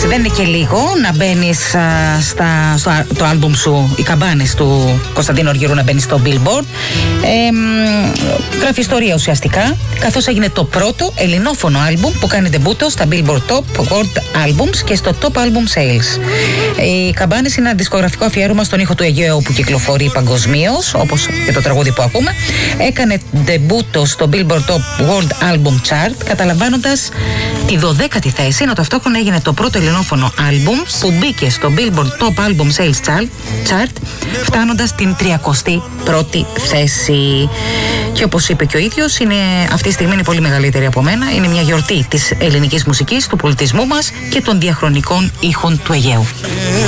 Εντάξει, δεν είναι και λίγο να μπαίνεις στο άλμπουμ σου, οι καμπάνες του Κωνσταντίνου Αργυρού να μπαίνεις στο Billboard. Γράφει ιστορία ουσιαστικά, καθώς έγινε το πρώτο ελληνόφωνο άλμπουμ που κάνει ντεμπούτο στα Billboard Top World Albums και στο Top Album Sales. Οι καμπάνες είναι ένα δισκογραφικό αφιέρωμα στον ήχο του Αιγαίου που κυκλοφορεί παγκοσμίως, όπως και το τραγούδι που ακούμε. Έκανε ντεμπούτο στο Billboard Top World Album Chart, καταλαμβάνοντας τη 12η θέση, ενώ ταυτόχρονα έγινε το πρώτο ελληνόφωνο άλμπουμ που μπήκε στο Billboard Top Album Sales Chart, φτάνοντας την 31η θέση. Και όπως είπε και ο ίδιος, αυτή τη στιγμή είναι πολύ μεγαλύτερη από μένα. Είναι μια γιορτή της ελληνικής μουσικής, του πολιτισμού μας και των διαχρονικών ήχων του Αιγαίου.